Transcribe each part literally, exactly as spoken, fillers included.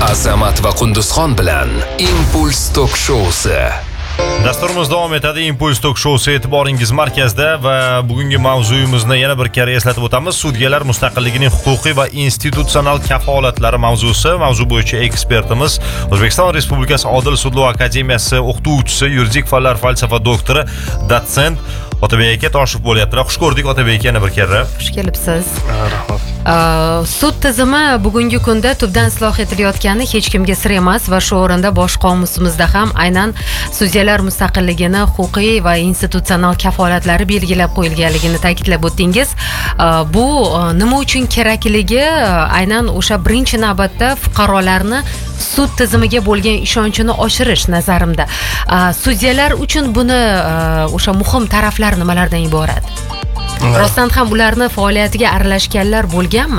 Azamat va Qunduzxon bilan Impuls Tok Showsi. Dasturimiz davom etadi. Impuls Tok Showsi e'tiboringiz markazida va bugungi mavzuyimizni yana bir karra eslatib o'tamiz. Sudyalar mustaqilligining huquqiy va institutsional kafolatlari mavzusi. Mavzu bo'yicha ekspertimiz O'zbekiston Respublikasi Odil sudlov akademiyasi o'qituvchisi, yuridik fanlar falsafa doktori, dotsent Otabek aka tashrif bo'lyaptilar. Xush ko'rdik Otabek aka yana bir karra. Xush kelibsiz. Rahmat. Sud tizimi bugungi kunda tubdan isloh etilayotgani hech kimga sir emas va shu o'rinda bosh qomusimizda ham aynan sudyalar mustaqilligini huquqiy va institutsional kafolatlari belgilab qo'yilganligini ta'kidlab o'tdingiz. Bu nima uchun kerakligi aynan o'sha birinchi navbatda fuqarolarni sud tizimiga bo'lgan ishonchini oshirish nazarimda. Sudyalar uchun buni o'sha muhim taraflar nimalardan iborat? Rostdan ham ularni faoliyatiga aralashganlar bo'lganmi?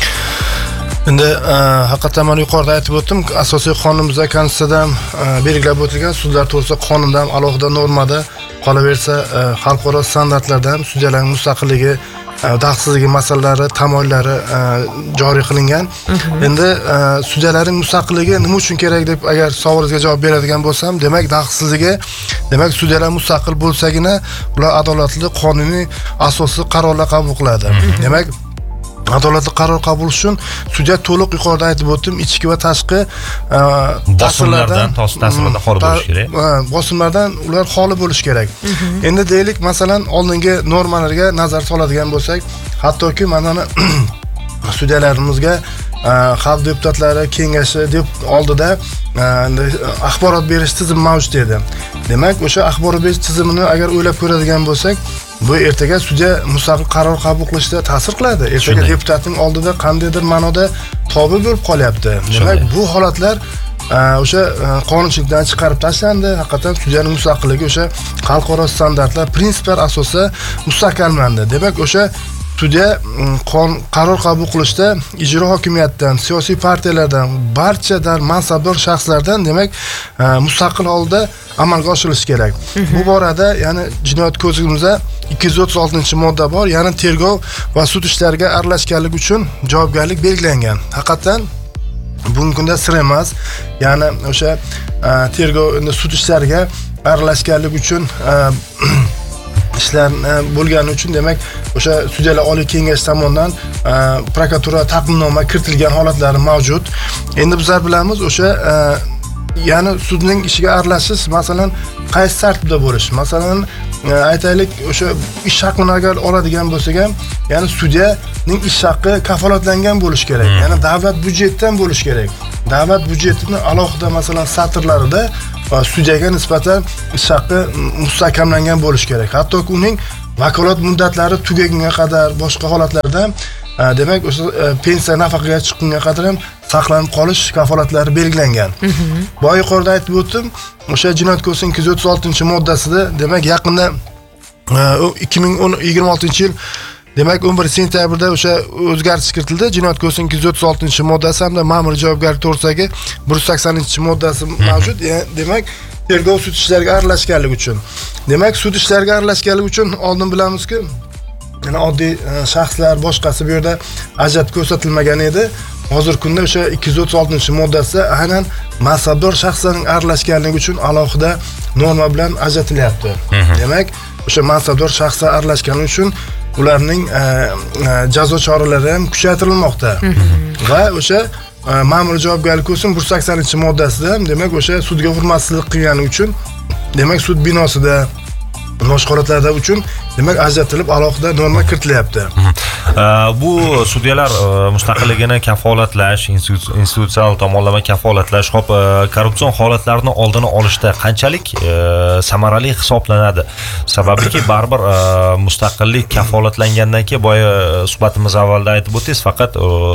Endi haqiqatan men yuqorida aytib o'tdim, asosiy qonunimizda, konstitutsiyada belgilab o'tilgan sudlar to'g'risida qonunda ham alohida normada qolaversa xalqaro standartlarda ham sudyalarning mustaqilligi, daxlsizligi masalalari, tamoyillari joriy qilingan. Endi sudyalarning mustaqilligi nima uchun kerak deb agar savolingizga javob beradigan bo'lsam, demak daxlsizligi, demak sudyalar mustaqil bo'lsagina ular adolatli, qonuniy, asosli qarorlar qabul qiladi. Demak, adolatli qaror qabul uchun sudya to'liq yuqorida aytib o'tdim, ichki va tashqi bosimlardan, ta'sirlardan xoli bo'lish kerak. Bosimlardan ular xoli bo'lish kerak. Endi deylik, masalan, oldingi normalarga nazar soladigan bo'lsak, hattoki mana sudyalarimizga xalq deputatlari kengashi deb oldida axborot berish tizimi mavjud edi. Demak, o'sha axborot berish tizimini agar o'ylab ko'radigan bo'lsak, bu ertaga sudya mustaqil qaror qabul qilishda ta'sir qiladi. Ertaga deputatning oldida qandaydir ma'noda tobi bo'lib qolyapti. Demak, bu holatlar o'sha qonunchilikdan chiqarib tashlandi. Haqiqatan sudyaning mustaqilligi o'sha xalqaro standartlar, prinsiplar asosida mustahkamlandi. Demak, o'sha sudya qaror qabul qilishda ijro hokimiyatidan, siyosiy partiyalardan, barchadan mansabdor shaxslardan demak mustaqil holda amalga oshirilishi kerak. Bu borada, ya'ni Jinoyat kodeksimizda ikki yuz o'ttiz oltinchi modda bor, ya'ni tergov va sud ishlariga aralashganlik uchun javobgarlik belgilangan. Haqiqatan bugungi kunda sir emas, ya'ni o'sha tergov endi sud ishlariga aralashganlik uchun ishlar bo'lgani uchun demak o'sha sudyalar oliy kengash tomonidan prokuratura taqdimnoma kiritilgan holatlari mavjud. Endi bizlar bilamiz o'sha ya'ni sudning ishiga aralashish masalan qaysi tartibda bo'lish? Masalan, aytaylik, o'sha ish haqini agar oladigan bo'lsak ham, ya'ni sudyaning ish haqqi kafolatlangan bo'lish kerak. Ya'ni davlat byudjetidan bo'lish kerak. Davlat byudjetini alohida masalan satrlarida sudyaga nisbatan ish haqqi mustahkamlangan bo'lish kerak. Hattoki uning vakolat muddatlari tugagunga qadar, boshqa holatlarda demak o'sha pensiya nafaqaga chiqqunga qadar ham saqlanib qolish kafolatlari belgilangan. Bu yuqorida aytib o'tdim, o'sha Jinoyat kodeksining ikki yuz o'ttiz oltinchi moddasida demak yaqinda ikki ming yigirma oltinchi yil demak o'n birinchi sentyabrda o'sha o'zgartirish kiritildi. Jinoyat kodeksining ikki yuz o'ttiz oltinchi moddasi hamda ma'muriy javobgarlik to'g'risidagi bir yuz saksoninchi moddasi mavjud. Demak, tergov sud ishlariga aralashganlik uchun. Demak, sud ishlariga aralashganlik uchun oldin bilamizki, yana oddiy shaxslar boshqasi bu yerda ajrat ko'rsatilmagan edi. Hozir kunda o'sha ikki yuz o'ttiz oltinchi moddasi aynan mansabdor shaxslarning aralashganligi uchun alohida norma bilan ajratilyapti. Demak, o'sha mansabdor shaxslar aralashgani uchun ularning jazo choralari ham kuchaytirilmoqda. Va o'sha ma'muriy javobgarlik ko'rsin bir yuz saksoninchi moddasida demak o'sha sudga hurmatsizlik qilgani uchun demak sud binosida boshqa holatlarda uchun demak ajratilib alohida norma kiritilyapti. Bu sudyalar mustaqilligini kafolatlash, institutsional tomonlama kafolatlash, hop korrupsion holatlarni oldini olishda qanchalik samarali hisoblanadi? Sababiki baribir mustaqillik kafolatlangandan keyin boya suhbatimiz avvalda aytib o'tdingiz, faqat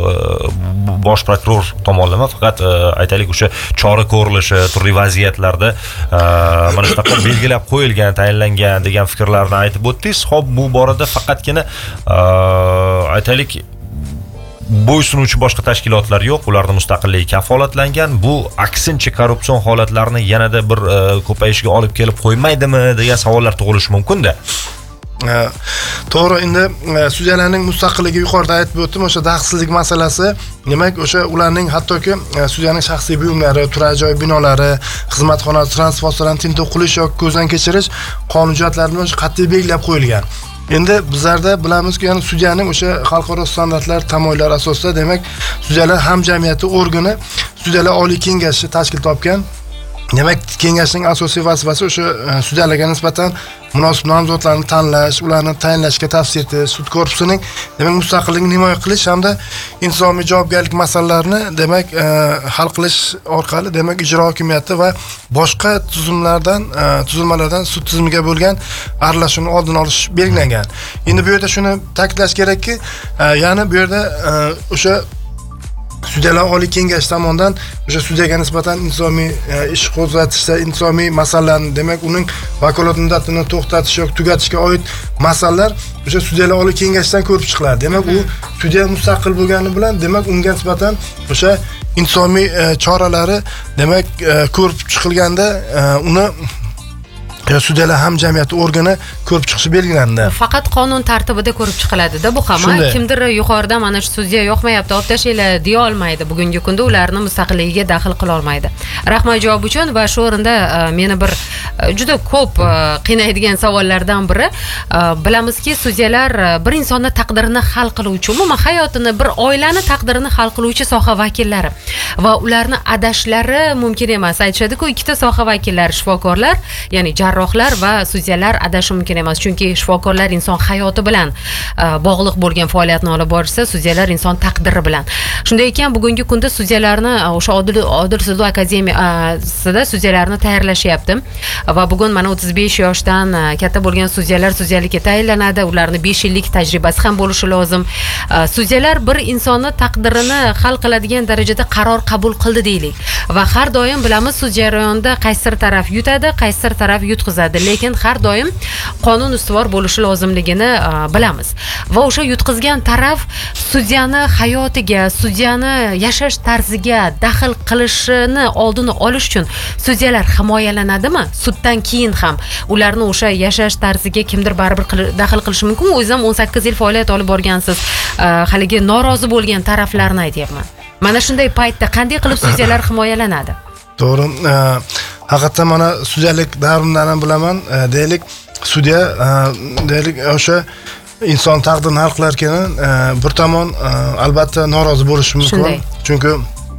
bosh prokuror tomonlama faqat aytaylik o'sha chora ko'rilishi turli vaziyatlarda mana shunaqa belgilab qo'yilgan, tayinlangan degan fikrlarni aytib o'tdingiz. Xo'p, bu borada faqatgina aytaylik bo'ysunuvchi boshqa tashkilotlar yo'q, ularning mustaqilligi kafolatlangan. Bu aksincha korrupsion holatlarni yanada bir ko'payishiga olib kelib qo'ymaydimi degan savollar tug'ilishi mumkin-da. to'g'ri, endi sudyalarning mustaqilligi yuqorida aytib o'tdim, o'sha daxlsizlik masalasi, demak o'sha ularning hattoki sudyaning shaxsiy buyumlari, turar joy binolari, xizmatxona, transport vositalarini tintuv qilish yoki ko'zdan kechirish qonun hujjatlarida o'sha qat'iy belgilab qo'yilgan. Endi bizlarda bilamizki, ya'ni sudyaning o'sha xalqaro standartlar tamoyillari asosida, demak, sudyalar hamjamiyati organi Sudyalar Oliy Kengashi tashkil topgan. Demak, kengashning asosiy vazifasi o'sha sudyalarga nisbatan munosib nomzodlarni tanlash, ularni tayinlashga tavsiya etish, sud korpusining demak mustaqilligini himoya qilish hamda insomiy javobgarlik masalalarini demak hal qilish orqali demak ijro hokimiyati va boshqa tuzumlardan tuzilmalardan sud tizimiga bo'lgan aralashuvni oldini olish belgilangan. Endi bu yerda shuni ta'kidlash kerakki, ya'ni bu yerda o'sha Sudyalar Oliy Kengashi tomonidan o'sha sudyaga nisbatan insomiy ish qo'zg'atishda insomiy masalalarni, demak uning vakolat muddatini to'xtatish yoki tugatishga oid masalalar o'sha Sudyalar Oliy Kengashidan ko'rib chiqiladi. Demak, u sudya mustaqil bo'lgani bilan, demak unga nisbatan o'sha insomiy choralari demak ko'rib chiqilganda uni sudyalar hamjamiyati organi ko'rib chiqishi belgilandi. Faqat qonun tartibida ko'rib chiqiladi-da bu ham. Kimdir yuqorida mana shu sudya yoqmayapti, olib tashlaylar deya olmaydi. Bugungi kunda ularni mustaqilligiga daxl qila olmaydi. Rahmat javob uchun va shu o'rinda meni bir juda ko'p qiynaydigan savollardan biri, bilamizki, sudyalar bir insonni taqdirini hal qiluvchi, umuman hayotini, bir oilani taqdirini hal qiluvchi soha vakillari va ularni adashlari mumkin emas. Aytishadi-ku, ikkita soha vakillari, shifokorlar, ya'ni jarrohlar va sudyalar adashi mumkin emas. Chunki shifokorlar inson hayoti bilan bog'liq bo'lgan faoliyatni olib borishsa, sudyalar inson taqdiri bilan. Shunday ekan, bugungi kunda sudyalarni o'sha Odil Odil sud akademiyasida sudyalarni tayyorlashyapti va bugun mana o'ttiz besh yoshdan katta bo'lgan sudyalar sudyalikka tayinlanadi. Ularning besh yillik tajribasi ham bo'lishi lozim. Sudyalar bir insonni taqdirini hal qiladigan darajada qaror qabul qildi deylik. Va har doim bilamiz, sud jarayonida qaysi taraf yutadi, qaysi taraf yutqizadi, lekin har doim qonun ustuvor bo'lishi lozimligini bilamiz. Va o'sha yutqizgan taraf sudyani hayotiga, sudyani yashash tarziga daxl qilishini oldini olish uchun sudyalar himoyalanadimi? Suddan keyin ham ularni o'sha yashash tarziga kimdir baribir daxl qilishi mumkin. O'zim o'n sakkiz yil faoliyat olib borgansiz, haligi norozi bo'lgan taraflarni aytyapman. Mana shunday paytda qanday qilib sudyalar himoyalanadi? To'g'ri. Haqiqatan mana sudyalik davrimdan ham bilaman, deylik, sudya deylik o'sha inson taqdirini hal qilar ekan, bir tomon albatta norozi bo'lishi mumkin. Chunki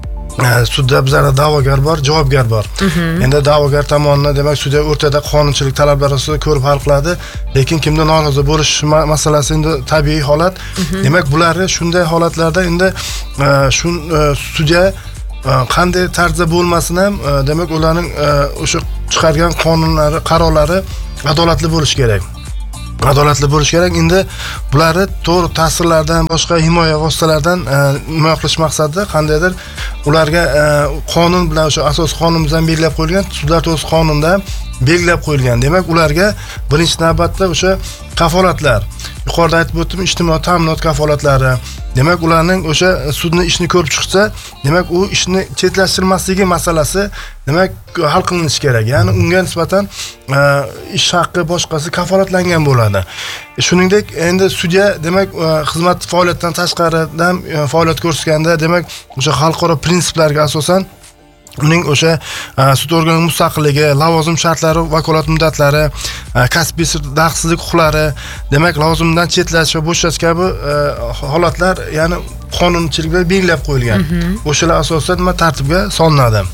sudda bizlarda da'vogar bor, javobgar bor. Endi da'vogar tomonidan demak sudya o'rtada qonunchilik talablari asosida ko'rib hal qiladi, lekin kimda norozi bo'lish masalasi endi tabiiy holat. Demak, bularni shunday holatlarda endi shu sudya qanday tarzda bo'lmasin ham, demak ularning o'sha chiqargan qonunlari, qarorlari adolatli bo'lishi kerak. Adolatli bo'lishi kerak. Endi bularni to'g'ri ta'sirlardan, boshqa himoya vositalaridan himoya qilish maqsadida qandaydir ularga qonun bilan o'sha asos qonunimizdan belgilab qo'yilgan, sudlar to'g'risida qonunda belgilab qo'yilgan. Demak, ularga birinchi navbatda o'sha kafolatlar, yuqorida aytib o'tdim, ijtimoiy ta'minot kafolatlari, demak ularning o'sha sudni ishni ko'rib chiqsa, demak u ishni chetlashtirmasligi masalasi demak hal qilinishi kerak. Ya'ni unga nisbatan ish haqqi boshqasi kafolatlangan bo'ladi. Shuningdek, endi sudya demak xizmat faoliyatidan tashqaridan faoliyat ko'rsatganda, demak o'sha xalqaro prinsiplarga asosan uning o'sha sud organining mustaqilligi, lavozim shartlari, vakolat muddatlari, kasbiy daxlsizlik huquqlari, demak lavozimdan chetlash va bo'shash kabi holatlar, ya'ni qonunchilikda belgilab qo'yilgan. O'shalar asosida nima tartibga solinadi.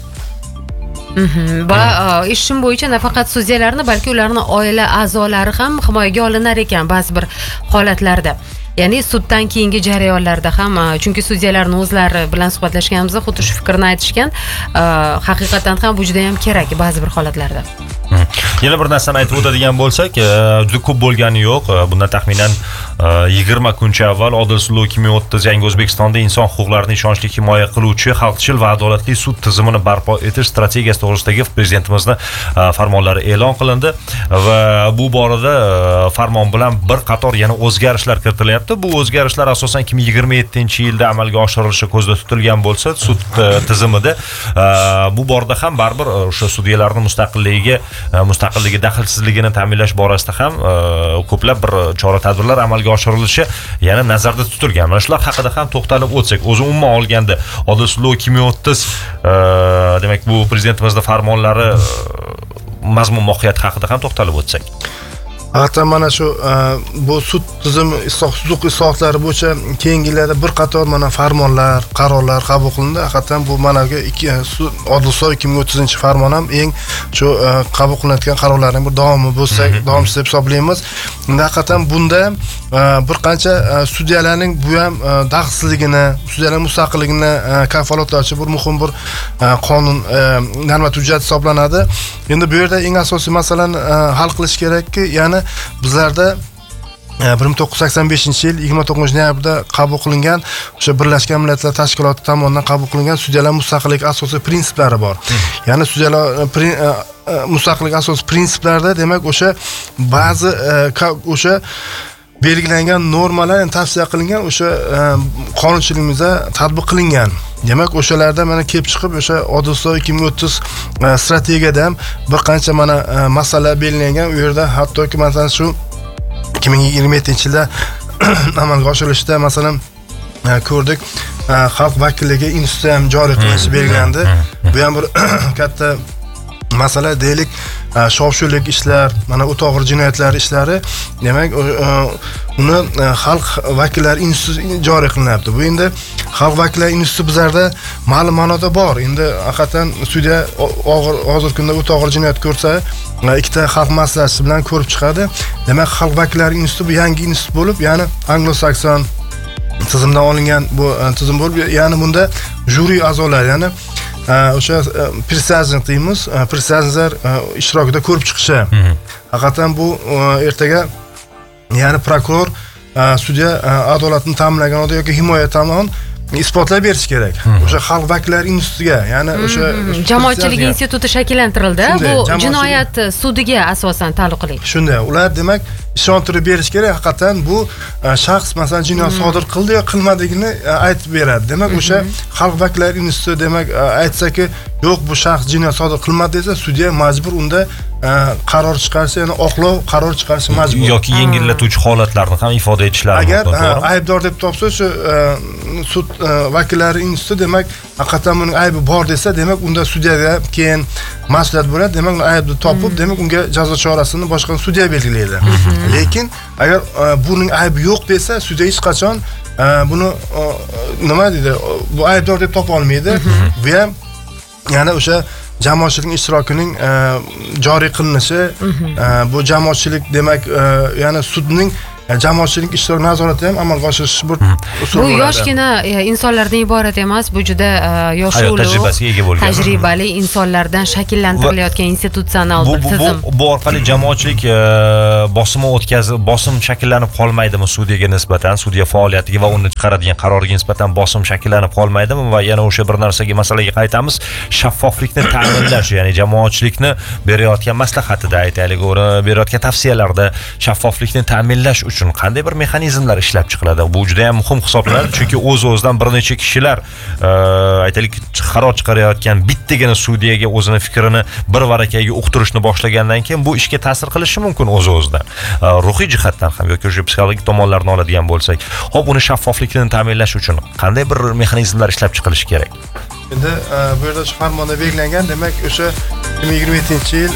Va ishim bo'yicha nafaqat sudyalarni, balki ularning oila a'zolari ham himoyaga olinar ekan ba'zi bir holatlarda. Ya'ni suddan keyingi jarayonlarda ham, chunki sudyalarning o'zlari bilan suhbatlashganimizda xuddi shu fikrni aytishgan, haqiqatan ham bu juda ham kerak ba'zi bir holatlarda. Yana bir narsani aytib o'tadigan bo'lsak, juda ko'p bo'lgani yo'q. Bundan taxminan yigirma kuncha avval Odil sudlov ikki ming o'ttiz Yangi O'zbekistonda inson huquqlarini ishonchli himoya qiluvchi xalqchil va adolatli sud tizimini barpo etish strategiyasi to'g'risidagi prezidentimizni farmonlari e'lon qilindi va bu borada farmon bilan bir qator yana o'zgarishlar kiritilyapti. Bu o'zgarishlar asosan ikki ming yigirma yettinchi yilda amalga oshirilishi ko'zda tutilgan bo'lsa, sud tizimida bu borada ham baribir o'sha sudyalarning mustaqilligiga, mustaqilligi, daxlsizligini ta'minlash borasida ham ko'plab bir chora-tadbirlar amalga oshirilishi yana nazarda tutilgan. Mana shular haqida ham to'xtalib o'tsak, o'zi umuman olganda Odil sudlov ikki ming o'ttiz demak bu prezidentimizning farmonlari mazmun mohiyati haqida ham to'xtalib o'tsak. Hatta mana shu bu sud tizimi huquq islohotlari bo'yicha keyingi yillarda bir qator mana farmonlar, qarorlar qabul qilindi. Haqiqatan bu managa Odil sudlov ikki ming o'ttizinchi farmon ham eng shu qabul qilinayotgan qarorlarning bir davomi bo'lsak, davomchisi deb hisoblaymiz. Haqiqatan bunda bir qancha sudyalarning bu ham daxlsizligini, sudyalar mustaqilligini kafolatlovchi bir muhim bir qonun normativ hujjat hisoblanadi. Endi bu yerda eng asosiy masalani hal qilish kerakki, ya'ni bizlarda bir ming to'qqiz yuz sakson beshinchi yil yigirma to'qqizinchi noyabrda qabul qilingan o'sha Birlashgan Millatlar Tashkiloti tomonidan qabul qilingan sudyalar mustaqilligi asosiy prinsiplari bor. Ya'ni sudyalar mustaqillik asosiy prinsiplarida demak o'sha ba'zi o'sha belgilangan normalar tavsiya qilingan o'sha qonunchiligimizda tatbiq qilingan. Demak, o'shalarda mana kelib chiqib o'sha Odil sudlov ikki ming o'ttiz strategiyada ham bir qancha mana masala belgilangan. U yerda hattoki masalan shu ikki ming yigirma yettinchi yilda amalga oshirilishda masalan ko'rdik, xalq vakilligi instituti ham joriy qilinishi belgilandi. Bu ham bir katta masala deylik, shov-shuvlik ishlar, mana o'ta og'ir jinoyatlar ishlari, demak uni xalq vakillari instituti joriy qilinyapti. Bu endi xalq vakillari instituti bizlarda ma'lum ma'noda bor. Endi haqiqatan sudya og'ir hozirgi kunda o'ta og'ir jinoyat ko'rsa, ikkita xalq maslahatchisi bilan ko'rib chiqadi. Demak, xalq vakillari instituti bu yangi institut bo'lib, ya'ni anglo-sakson tizimdan olingan bu tizim bo'lib, ya'ni bunda juri a'zolari, ya'ni o'sha prisajnik deymiz, prisajniklar ishtirokida ko'rib chiqishi. Haqiqatan bu ertaga ya'ni prokuror sudya adolatni ta'minlagan odam yoki himoya tomon isbotlab berish kerak. O'sha xalq vakillari institutiga, ya'ni o'sha jamoatchilik instituti shakllantirildi. Bu jinoyat sudiga asosan taalluqli. Shunday, ular demak ishontirib berish kerak. Haqiqatan bu shaxs masalan jinoyat sodir qildi yo qilmadigini aytib beradi. Demak, o'sha xalq vakillari instituti demak aytsaki, yo'q bu shaxs jinoyat sodir qilmadi desa, sudya majbur unda qaror chiqarishi, ya'ni oqlov qaror chiqarishi majbur. Yoki yengillatuvchi holatlarni ham ifoda etishlari mumkin. Agar aybdor deb topsa, shu sud vakillari instituti demak haqiqatan buning aybi bor desa, demak unda sudyaga keyin mas'uliyat bo'ladi. Demak, aybni topib, demak unga jazo chorasini boshqa sudya belgilaydi. Lekin agar buning aybi yo'q desa, sudya hech qachon buni nima deydi, bu aybdor deb topa olmaydi. Bu ham ya'ni o'sha jamoatchilik ishtirokining joriy qilinishi, bu jamoatchilik demak ya'ni sudning jamoatchilik ishtirok nazorati ham amalga oshirish bir usul bo'ladi. Bu yoshgina insonlardan iborat emas, bu juda yosh tajribasiga ega bo'lgan, tajribali insonlardan shakllantirilayotgan institutsional bir tizim. Bu orqali jamoatchilik bosimi o'tkazib, bosim shakllanib qolmaydimi sudyaga nisbatan, sudya faoliyatiga va uni chiqaradigan qaroriga nisbatan bosim shakllanib qolmaydimi? Va yana o'sha bir narsaga, masalaga qaytamiz, shaffoflikni ta'minlash, ya'ni jamoatchilikni berayotgan maslahatida, aytaylik, berayotgan tavsiyalarda shaffoflikni ta'minlash uchun qanday bir mexanizmlar ishlab chiqiladi? Bu juda ham muhim hisoblanadi, chunki o'z-o'zidan bir necha kishilar aytaylik qaror chiqarayotgan bittagina sudyaga o'zini fikrini bir varakaga uqtirishni boshlagandan keyin bu ishga ta'sir qilishi mumkin o'z-o'zidan. Ruhiy jihatdan ham yoki o'sha psixologik tomonlarni oladigan bo'lsak, hop uni shaffoflikni ta'minlash uchun qanday bir mexanizmlar ishlab chiqilishi kerak? Endi bu yerda farmonda belgilangan, demak o'sha ikki ming yigirma yettinchi yil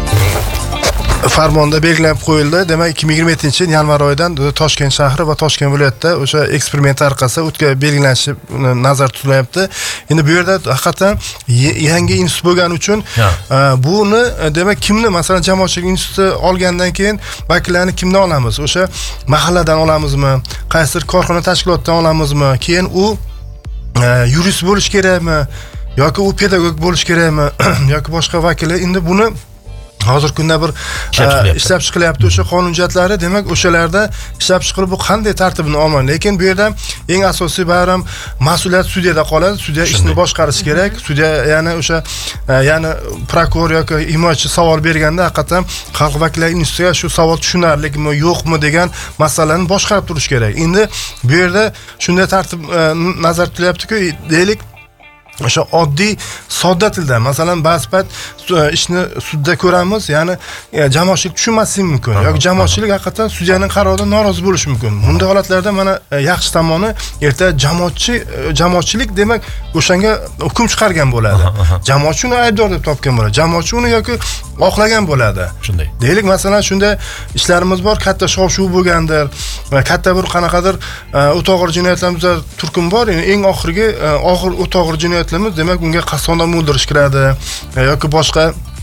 farmonda belgilab qo'yildi. Demak, ikki ming yigirma yettinchi yil yanvar oyidan Toshkent shahri va Toshkent viloyatida o'sha eksperiment tariqasida o'tga belgilanishi nazarda tutilyapti. Endi bu yerda haqiqatan yangi institut bo'lgani uchun buni demak kimni, masalan, jamoatchilik instituti olgandan keyin vakillarni kimdan olamiz? O'sha mahalladan olamizmi? Qaysidir korxona tashkilotidan olamizmi? Keyin u yurist bo'lish kerakmi? Yoki u pedagog bo'lish kerakmi? Yoki boshqa vakili? Endi buni hozirgi kunda bir ishlab chiqilyapti o'sha qonun hujjatlari, demak o'shalarda ishlab chiqilib bu qanday tartibini olmaydi. Lekin bu yerda eng asosiy bayram mas'uliyat sudyada qoladi. Sudya ishni boshqarishi kerak. Sudya ya'ni o'sha ya'ni prokuror yoki himoyachi savol berganda haqiqatan xalq vakillari institutiga shu savol tushunarlimi, yo'qmi degan masalani boshqarib turish kerak. Endi bu yerda shunday tartib nazarda tutilyapti-ku, deylik o'sha oddiy sodda tilda, masalan, ba'zi payt ishni sudda ko'ramiz, ya'ni jamoatchilik tushunmasligi mumkin yoki jamoatchilik haqiqatan sudyaning qaroridan norozi bo'lishi mumkin. Bunday holatlarda mana yaxshi tomoni erta jamoatchi jamoatchilik demak o'shanga hukm chiqargan bo'ladi. Jamoatchi uni aybdor deb topgan bo'ladi. Jamoatchi uni yoki oqlagan bo'ladi. Shunday. Deylik, masalan, shunday ishlarimiz bor, katta shov-shuv bo'lgandir va katta bir qanaqadir o'ta og'ir jinoyatlarimiz turkum bor. Eng oxirgi og'ir o'ta og'ir jinoyatlarimiz demak unga qasddan o'ldirish kiradi yoki boshqa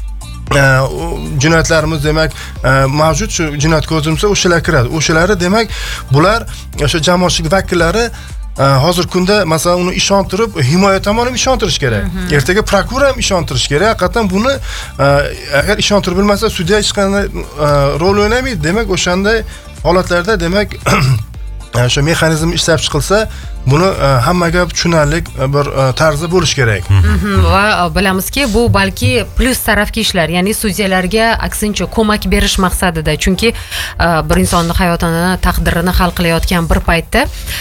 jinoyatlarimiz demak mavjud, shu jinoyat kodeksida o'shalar kiradi. O'shalari demak bular o'sha jamoatchilik vakillari hozir kunda masalan uni ishontirib, himoya tomoni ham ishontirish kerak. Ertaga prokuror ham ishontirish kerak. Haqiqatan buni agar ishontirib bilmasa sudya hech qanday rol o'ynamaydi. Demak o'shanday holatlarda demak o'sha mexanizm ishlab chiqilsa, buni hammaga tushunarli bir tarzda bo'lish kerak. Va bilamizki, bu balki plus tarafga ishlar, ya'ni sudyalarga aksincha ko'mak berish maqsadida. Chunki bir insonning hayotini, taqdirini hal qilayotgan bir paytda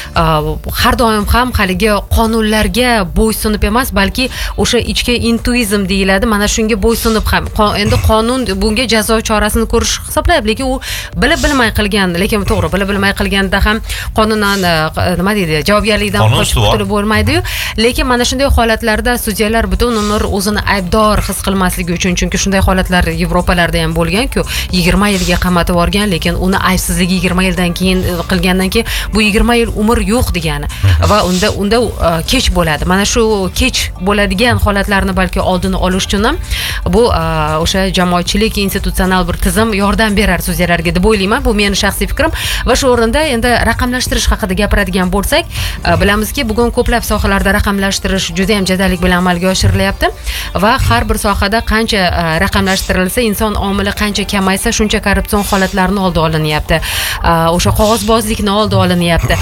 har doim ham haligi qonunlarga bo'ysunib emas, balki o'sha ichki intuizm deyiladi, mana shunga bo'ysunib ham endi qonun bunga jazo chorasini ko'rish hisoblayapti, lekin u bilib bilmay qilgan, lekin to'g'ri bilib bilmay qilganda ham qonundan nima deydi, javobgarlikdan qochib qutulib bo'lmaydi-yu. Lekin mana shunday holatlarda sudyalar butun umr o'zini aybdor his qilmasligi uchun, chunki shunday holatlar Yevropalarda ham bo'lgan-ku, yigirma yilga qamatib borgan, lekin uni aybsizligi yigirma yildan keyin qilgandan keyin bu yigirma yil umr yo'q degani va unda unda kech bo'ladi. Mana shu kech bo'ladigan holatlarni balki oldini olish uchun ham bu o'sha jamoatchilik institutsional bir tizim yordam berar sudyalarga deb o'ylayman. Bu meni shaxsiy fikrim va shu o'rinda endi raqamlashtirish haqida gapiradigan bo'lsak, bilamizki, bugun ko'plab sohalarda raqamlashtirish juda ham jadallik bilan amalga oshirilyapti va har bir sohada qancha raqamlashtirilsa, inson omili qancha kamaysa, shuncha korrupsion holatlarni oldi olinyapti. O'sha qog'ozbozlikni oldi olinyapti.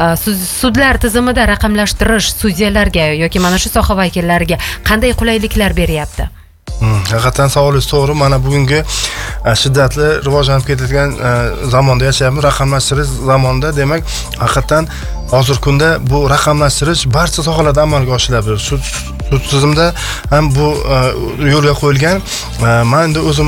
Sudlar tizimida raqamlashtirish sudyalarga yoki mana shu soha vakillariga qanday qulayliklar beryapti? Haqiqatan savolingiz to'g'ri. Mana bugungi shiddatli rivojlanib ketayotgan zamonda yashayapmiz. Raqamlashtirish zamonida demak haqiqatan hozir kunda bu raqamlashtirish barcha sohalarda amalga oshiriladi. Sud tizimida ham bu yo'lga qo'yilgan. Men endi o'zim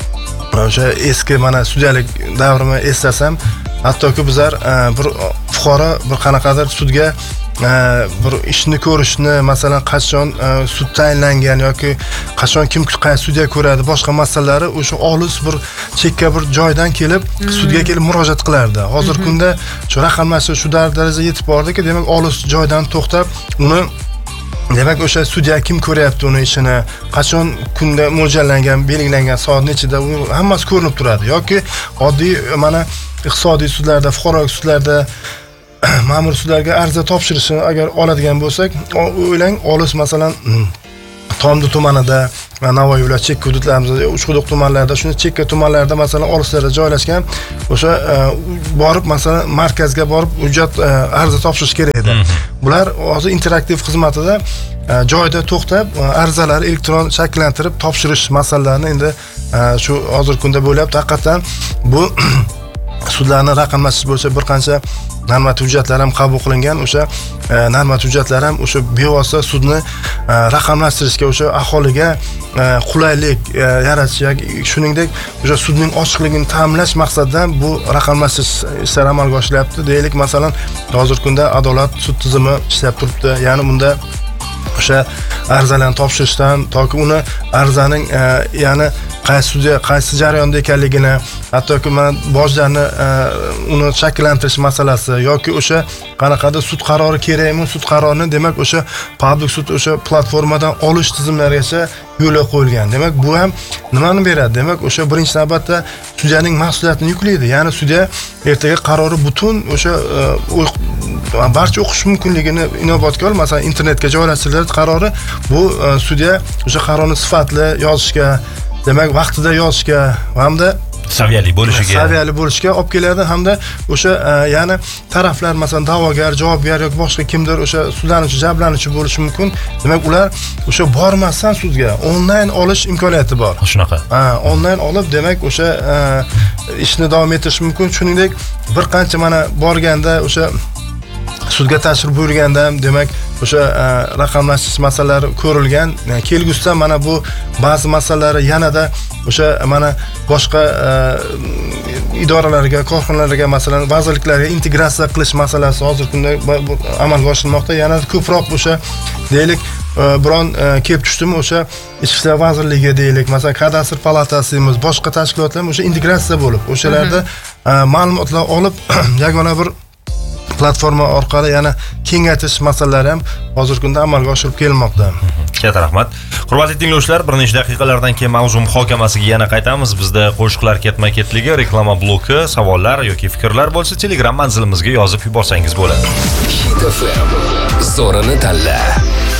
o'sha eski mana sudyalik davrimni eslasam, hattoki bizlar bir fuqaro bir qanaqadir sudga bir ishni ko'rishni, masalan qachon sud tayinlangan yoki qachon kim qaysi sudya ko'radi, boshqa masalalari o'sha olis bir chekka bir joydan kelib sudga kelib murojaat qilardi. Hozir kunda shu raqamlashtirish shu darajaga yetib bordiki, demak olis joydan to'xtab uni demak o'sha sudya kim ko'ryapti uni ishini, qachon kunda mo'ljallangan, belgilangan soat nechida, u hammasi ko'rinib turadi. Yoki oddiy mana iqtisodiy sudlarda, fuqarolik sudlarda ma'mur sudlarga ariza topshirishni agar oladigan bo'lsak, o'ylang, olis masalan Tomdi tumanida va Navoiy viloyat chekka hududlarimizda, Uchquduq tumanlarida, shunday chekka tumanlarda masalan olislarda joylashgan, o'sha borib masalan markazga borib hujjat ariza topshirish kerak edi. Bular hozir interaktiv xizmatida joyda to'xtab arizalar elektron shakllantirib topshirish masalalarini endi shu hozir kunda bo'lyapti. Haqiqatan bu sudlarni raqamlashtirish bo'yicha bir qancha normativ hujjatlar ham qabul qilingan. O'sha normativ hujjatlar ham o'sha bevosita sudni raqamlashtirishga, o'sha aholiga qulaylik yaratish, shuningdek o'sha sudning ochiqligini ta'minlash maqsadidan bu raqamlashtirish ishlari amalga oshirilyapti. Deylik, masalan, hozirgi kunda adolat sud tizimi ishlab turibdi. Ya'ni bunda o'sha arizalarni topshirishdan toki uni arizaning ya'ni qaysi sudya qaysi jarayonda ekanligini, hattoki mana bojlarni uni shakllantirish masalasi yoki o'sha qanaqadir sud qarori kerakmi, sud qarorini demak o'sha public sud o'sha platformadan olish tizimlarigacha yo'lga qo'yilgan. Demak bu ham nimani beradi? Demak o'sha birinchi navbatda sudyaning mas'uliyatini yuklaydi. Ya'ni sudya ertaga qarori butun o'sha barcha o'qish mumkinligini inobatga olib, masalan internetga joylashtiriladi qarori, bu sudya o'sha qarorni sifatli yozishga demak vaqtida yozishga hamda saviyali bo'lishiga saviyali bo'lishiga olib keladi hamda o'sha ya'ni taraflar masalan da'vogar, javobgar yoki boshqa kimdir o'sha sudlanuvchi, jabrlanuvchi bo'lishi mumkin. Demak, ular o'sha bormasdan sudga onlayn olish imkoniyati bor. Shunaqa. Ha, onlayn olib, demak, o'sha ishni davom ettirish mumkin. Shuningdek, bir qancha mana borganda o'sha sudga tashrif buyurganda ham demak o'sha raqamlashtirish masalalari ko'rilgan. Kelgusida mana bu ba'zi masalalar yanada o'sha mana boshqa idoralarga, korxonalarga, masalan, vazirliklarga integratsiya qilish masalasi hozirgi kunda amalga oshirilmoqda. Yana ko'proq o'sha deylik biron kelib tushdimi o'sha Ichki ishlar vazirligi deylik, masalan, kadastr palatasimiz, boshqa tashkilotlar o'sha integratsiya bo'lib, o'shalarda ma'lumotlar olib yagona bir platforma orqali yana kengaytirish masalalari ham hozirgi kunda amalga oshirib kelinmoqda. Katta rahmat. Hurmatli tinglovchilar, bir necha daqiqalardan keyin mavzu muhokamasiga yana qaytamiz. Bizda qo'shiqlar ketma-ketligi, reklama bloki, savollar yoki fikrlar bo'lsa, Telegram manzilimizga yozib yuborsangiz bo'ladi. Hit F M zo'rini tanla.